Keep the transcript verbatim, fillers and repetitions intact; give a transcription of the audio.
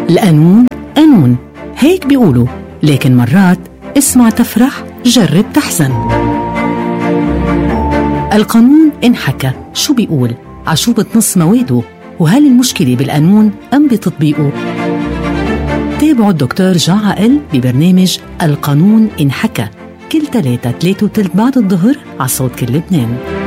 القانون قانون، هيك بيقولوا، لكن مرات اسمع تفرح جرب تحزن. القانون انحكى، شو بيقول؟ عشو بتنص مواده؟ وهل المشكلة بالقانون أم بتطبيقه؟ تابعوا الدكتور جان عقل ببرنامج القانون انحكى كل ثلاثة ثلاثة وثلث بعد الظهر على صوت كل لبنان.